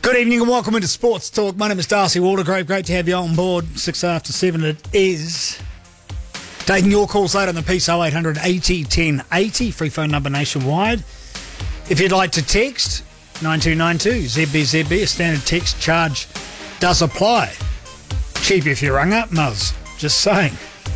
Good evening and welcome into Sports Talk. My name is Darcy Waldegrave. Great to have you on board. 6 after 7 it is. Taking your calls later on the piece, 0800 80 1080, free phone number nationwide. If you'd like to text, 9292 ZBZB, a standard text charge does apply. Cheap if you rung up, Muzz. Just saying.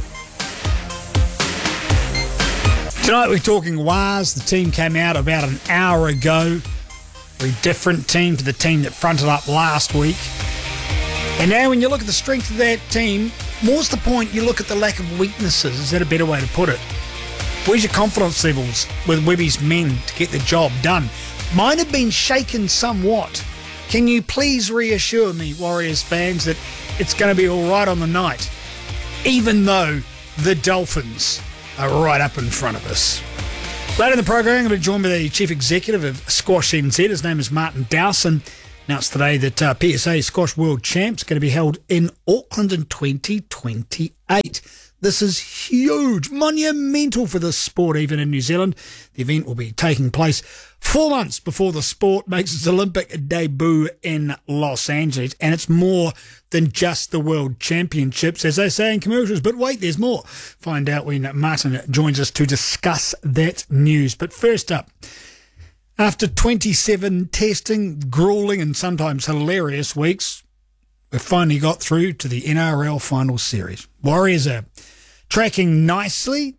Tonight we're talking Wars. The team came out about an hour ago. Very different team to the team that fronted up last week. And now when you look at the strength of that team, more's the point, you look at the lack of weaknesses. Is that a better way to put it? Where's your confidence levels with Webby's men to get the job done? Mine have been shaken somewhat. Can you please reassure me, Warriors fans, that it's going to be all right on the night, even though the Dolphins are right up in front of us? Later in the program, I'm going to be joined by the Chief Executive of Squash NZ. His name is Martin Dowson. Announced today that PSA Squash World Champs going to be held in Auckland in 2028. This is huge, monumental for the sport, even in New Zealand. The event will be taking place 4 months before the sport makes its Olympic debut in Los Angeles. And it's more than just the World Championships, as they say in commercials. But wait, there's more. Find out when Martin joins us to discuss that news. But first up, after 27 testing, grueling and sometimes hilarious weeks, we finally got through to the NRL final series. Warriors are tracking nicely,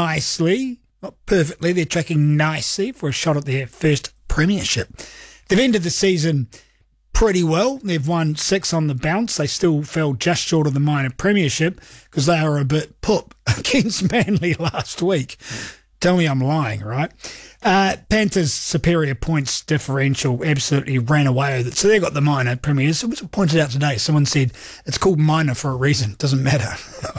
not perfectly, they're tracking nicely for a shot at their first premiership. They've ended the season pretty well. They've won 6 on the bounce. They still fell just short of the minor premiership because they were a bit poop against Manly last week. Tell me I'm lying, right? Panthers' superior points differential absolutely ran away with it. So they got the minor premiers. It was pointed out today. Someone said it's called minor for a reason. Doesn't matter.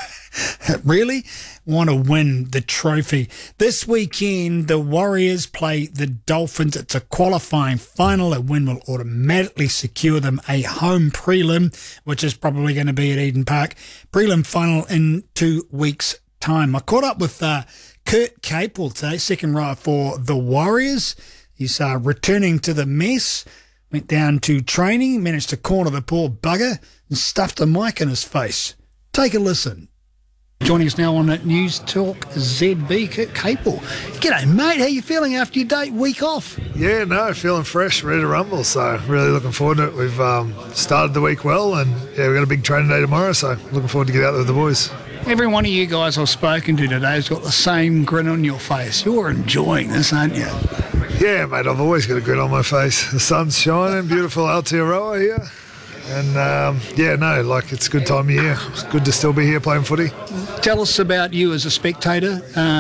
Really want to win the trophy. This weekend, the Warriors play the Dolphins. It's a qualifying final. A win will automatically secure them a home prelim, which is probably going to be at Eden Park. Prelim final in 2 weeks' time. I caught up with Kurt Capewell today, second rower for the Warriors. He's returning to the mess. Went down to training, managed to corner the poor bugger and stuffed a mic in his face. Take a listen. Joining us now on News Talk ZB, Kurt Capewell. G'day, mate. How you feeling after your week off? Yeah, no, feeling fresh, ready to rumble. So really looking forward to it. We've started the week well, and yeah, we've got a big training day tomorrow. So looking forward to get out there with the boys. Every one of you guys I've spoken to today has got the same grin on your face. You're enjoying this, aren't you? Yeah, mate, I've always got a grin on my face. The sun's shining, beautiful Aotearoa here. And, it's a good time of year. It's good to still be here playing footy. Tell us about you as a spectator.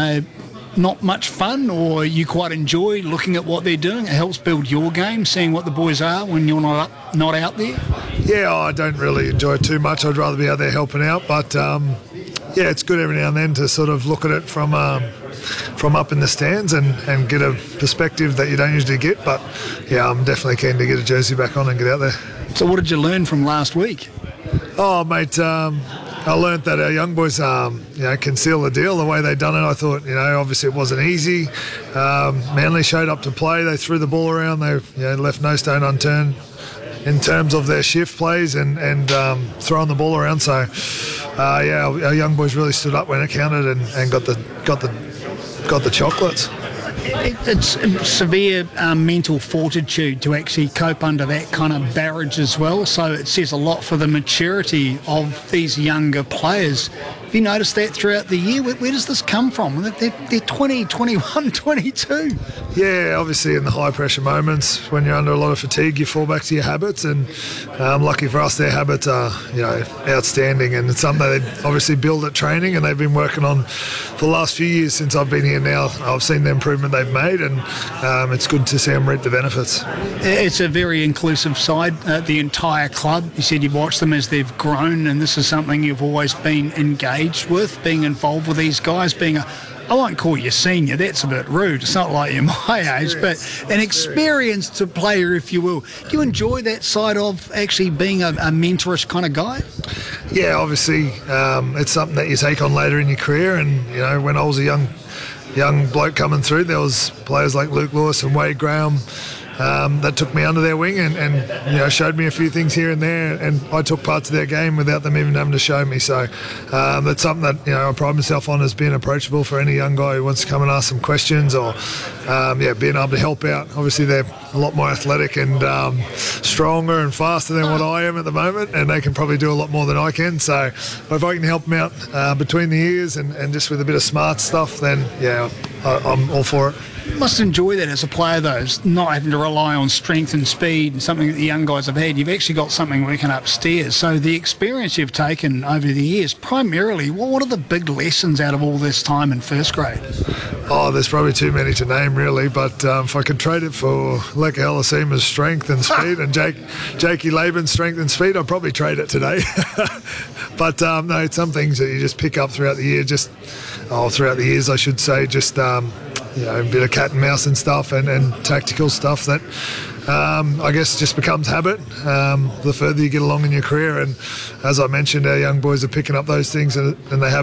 Not much fun, or you quite enjoy looking at what they're doing? It helps build your game, seeing what the boys are when you're not out there? Yeah, I don't really enjoy it too much. I'd rather be out there helping out. But, it's good every now and then to sort of look at it from up in the stands and get a perspective that you don't usually get. But, yeah, I'm definitely keen to get a jersey back on and get out there. So what did you learn from last week? Oh, mate, I learnt that our young boys, can seal the deal the way they done it. I thought, obviously it wasn't easy. Manly showed up to play. They threw the ball around. They left no stone unturned in terms of their shift plays and throwing the ball around. So, our young boys really stood up when it counted and got the chocolates. It's severe mental fortitude to actually cope under that kind of barrage as well. So it says a lot for the maturity of these younger players. Have you noticed that throughout the year? Where does this come from? They're 20, 21, 22. Yeah, obviously in the high-pressure moments, when you're under a lot of fatigue, you fall back to your habits. And lucky for us, their habits are, outstanding. And it's something they obviously build at training, and they've been working on for the last few years since I've been here now. I've seen the improvement they've made, and it's good to see them reap the benefits. It's a very inclusive side, the entire club. You said you've watched them as they've grown, and this is something you've always been engaged with, being involved with these guys, being I won't call you senior, that's a bit rude, it's not like you're my age, but an experienced player, if you will. Do you enjoy that side of actually being a mentorish kind of guy? Yeah, obviously it's something that you take on later in your career, and when I was a young bloke coming through, there was players like Luke Lewis and Wade Graham that took me under their wing and showed me a few things here and there, and I took parts of their game without them even having to show me. So that's something that I pride myself on, as being approachable for any young guy who wants to come and ask some questions, or being able to help out. Obviously they're a lot more athletic and stronger and faster than what I am at the moment, and they can probably do a lot more than I can. So if I can help them out between the ears and just with a bit of smart stuff, then I'm all for it. You must enjoy that as a player, though, not having to rely on strength and speed and something that the young guys have had. You've actually got something working upstairs. So the experience you've taken over the years, primarily, what are the big lessons out of all this time in first grade? Oh, there's probably too many to name, really, but if I could trade it for Leka Halasema's strength and speed and Jakey Laban's strength and speed, I'd probably trade it today. But no, it's some things that you just pick up throughout the year, throughout the years, I should say, a bit of cat and mouse and stuff, and tactical stuff that I guess just becomes habit the further you get along in your career. And as I mentioned, our young boys are picking up those things, and they have